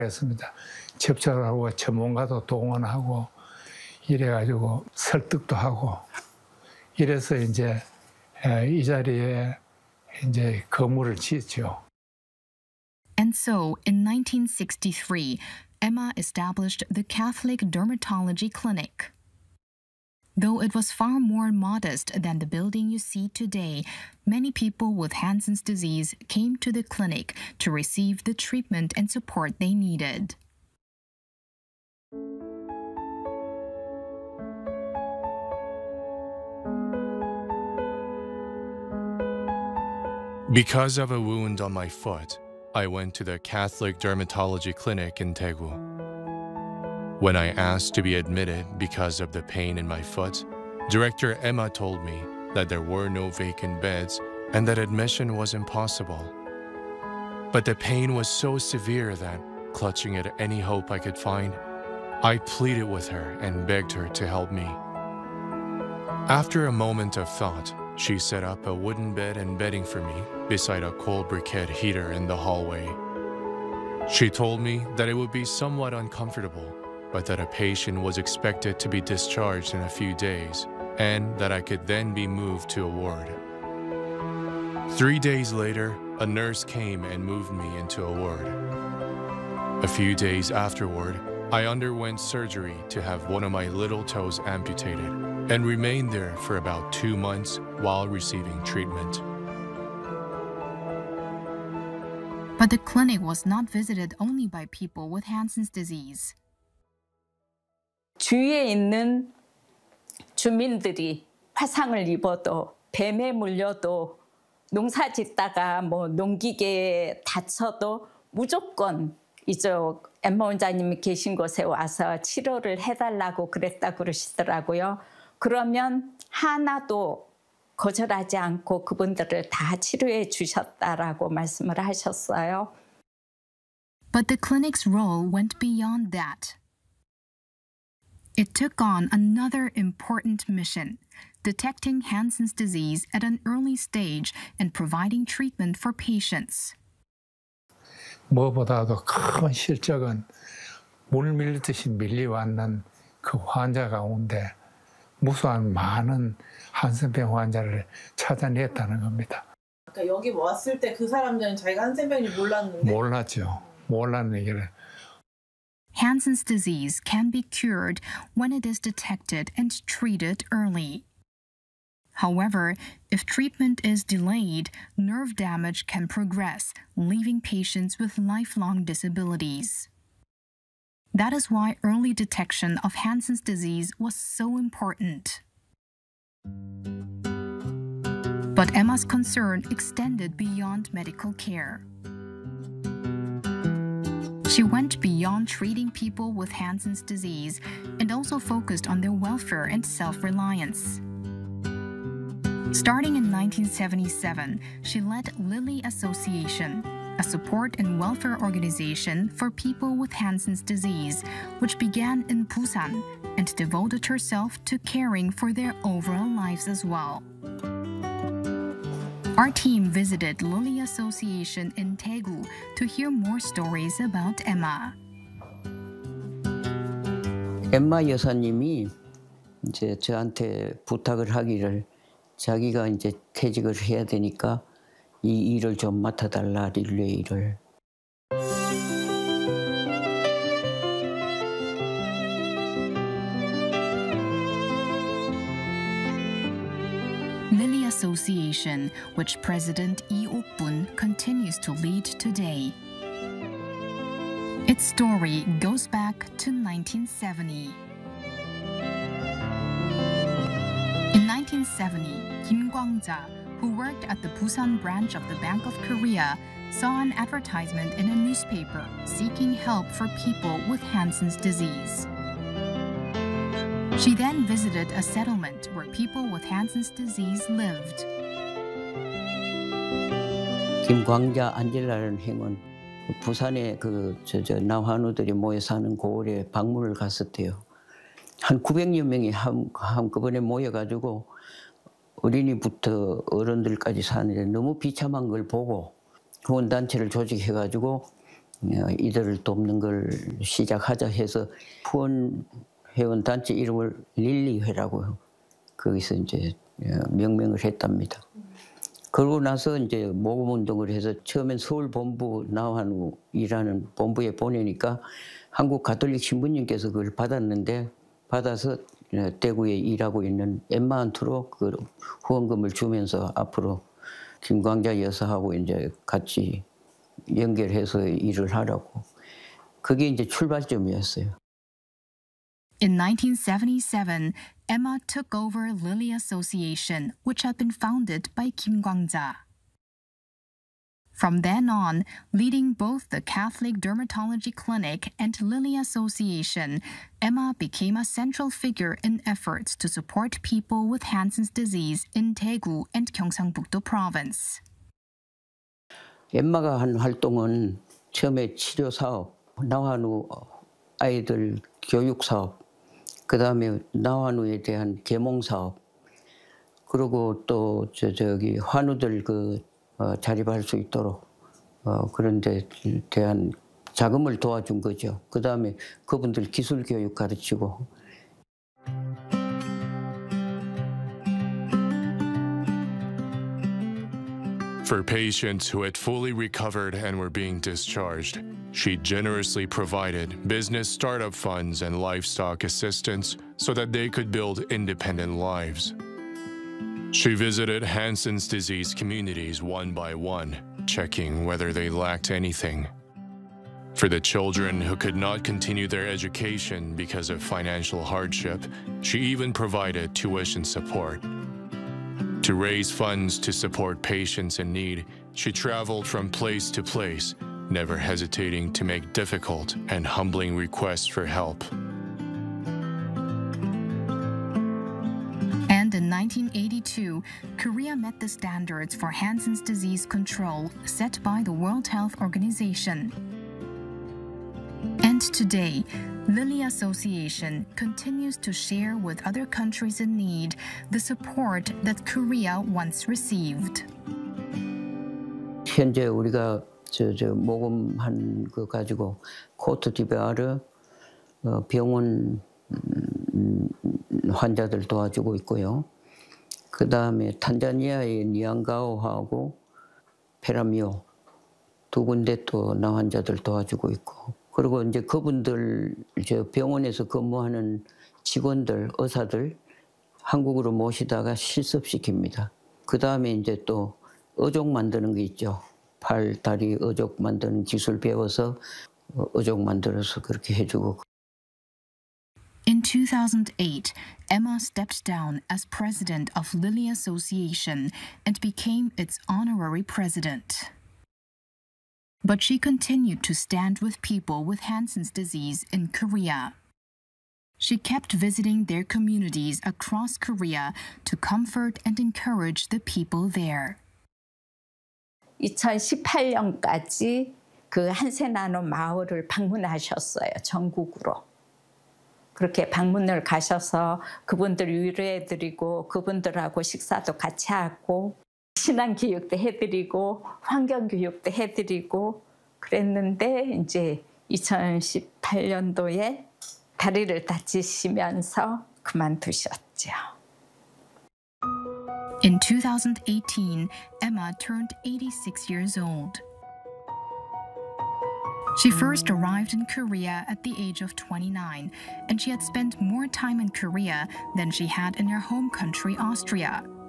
했습니다. 접촉을 하고 전문가도 동원하고 이래가지고 설득도 하고 이래서 이제 이 자리에 이제 건물을 짓죠. And so, in 1963, Emma established the Catholic Dermatology Clinic. Though it was far more modest than the building you see today, many people with Hansen's disease came to the clinic to receive the treatment and support they needed. Because of a wound on my foot, I went to the Catholic Dermatology Clinic in Daegu. When I asked to be admitted because of the pain in my foot, Director Emma told me that there were no vacant beds and that admission was impossible. But the pain was so severe that, clutching at any hope I could find, I pleaded with her and begged her to help me. After a moment of thought, she set up a wooden bed and bedding for me beside a coal briquette heater in the hallway. She told me that it would be somewhat uncomfortable, but that a patient was expected to be discharged in a few days, and that I could then be moved to a ward. 3 days later, a nurse came and moved me into a ward. A few days afterward, I underwent surgery to have one of my little toes amputated and remained there for about 2 months while receiving treatment. But the clinic was not visited only by people with Hansen's disease. 주위에 있는 주민들이 화상을 입어도 뱀에 물려도 농사 짓다가 뭐 농기계에 다쳐도 무조건 이쪽 엠마 원장님이 계신 곳에 와서 치료를 해달라고 그랬다 그러시더라고요. 그러면 하나도 거절하지 않고 그분들을 다 치료해 주셨다라고 말씀을 하셨어요. But the clinic's role went beyond that. It took on another important mission, detecting Hansen's disease at an early stage and providing treatment for patients. 무엇보다도 큰 실적은 물 밀듯이 밀려왔는 그 환자 가운데 무수한 많은 한센병 환자를 찾아냈다는 겁니다. 그러니까 여기 왔을 때 그 사람들은 자기가 한센병인지 몰랐는데? 몰랐죠. 몰랐는 얘기를. Hansen's disease can be cured when it is detected and treated early. However, if treatment is delayed, nerve damage can progress, leaving patients with lifelong disabilities. That is why early detection of Hansen's disease was so important. But Emma's concern extended beyond medical care. She went beyond treating people with Hansen's disease and also focused on their welfare and self-reliance. Starting in 1977, she led Lily Association, a support and welfare organization for people with Hansen's disease, which began in Busan and devoted herself to caring for their overall lives as well. Our team visited Lily Association in Daegu to hear more stories about Emma. 엠마 여사님이 이제 저한테 부탁을 하기를 자기가 이제 퇴직을 해야 되니까 이 일을 좀 맡아달라, 릴레이 일을. Lily Association, which President Lee Ok-bun continues to lead today. Its story goes back to 1970. In 1970, Kim Kwang-ja, who worked at the Busan branch of the Bank of Korea, saw an advertisement in a newspaper seeking help for people with Hansen's disease. She then visited a settlement where people with Hansen's disease lived. 김광자 안젤라라는 행은 부산에 남한우들이 모여 사는 고을에 방문을 갔었대요. 한 900여 명이 한꺼번에 모여가지고 어린이부터 어른들까지 사는데 너무 비참한 걸 보고 후원단체를 조직해가지고 이들을 돕는 걸 시작하자 해서 후원 회원 단체 이름을 릴리회라고 거기서 이제 명명을 했답니다. 그러고 나서 이제 모금 운동을 해서 처음엔 서울 본부 나환우 일하는 본부에 보내니까 한국 가톨릭 신부님께서 그걸 받아서 대구에 일하고 있는 엠마한테로 그 후원금을 주면서 앞으로 김광자 여사하고 이제 같이 연결해서 일을 하라고. 그게 이제 출발점이었어요. In 1977, Emma took over Lily Association, which had been founded by Kim Kwang-ja. From then on, leading both the Catholic Dermatology Clinic and Lily Association, Emma became a central figure in efforts to support people with Hansen's disease in Daegu and Gyeongsang-Buk-do Province. 엠마가 한 활동은 처음에 치료 사업, 나환우 아이들 교육 사업, 그 다음에 나환우에 대한 계몽 사업, 그리고 또 저기 환우들 자립할 수 있도록 그런 데 대한 자금을 도와준 거죠. 그 다음에 그분들 기술 교육 가르치고. For patients who had fully recovered and were being discharged, she generously provided business startup funds and livestock assistance so that they could build independent lives. She visited Hansen's disease communities one by one, checking whether they lacked anything. For the children who could not continue their education because of financial hardship, she even provided tuition support. To raise funds to support patients in need, she traveled from place to place, never hesitating to make difficult and humbling requests for help. And in 1982, Korea met the standards for Hansen's disease control set by the World Health Organization. And today, Lily Association continues to share with other countries in need the support that Korea once received. 현재 우리가 모금한 거 가지고 코트디부아르 병원 환자들 도와주고 있고요. 그 다음에 탄자니아의 니안가오하고 페라미오 두 군데 또 나 환자들 도와주고 있고. 그리고 이제 그분들 병원에서 근무하는 직원들, 의사들 한국으로 모시다가 실습시킵니다. 그 다음에 이제 또 의족 만드는 게 있죠. 팔, 다리 의족 만드는 기술 배워서 의족 만들어서 그렇게 해주고. In 2008, Emma stepped down as president of Lily Association and became its honorary president. But she continued to stand with people with Hansen's disease in Korea. She kept visiting their communities across Korea to comfort and encourage the people there. 2018년까지 그 한센나노 마을을 방문하셨어요. 전국으로. 그렇게 방문을 가셔서 그분들 위로해드리고 그분들하고 식사도 같이 하고 신앙교육도 해드리고 환경교육도 해드리고 그랬는데 이제 2018년도에 다리를 다치시면서 그만두셨죠. In 2018, Emma turned 86 years old. She first arrived in Korea at the age of 29, and she had spent more time in Korea than she had in her home country, Austria.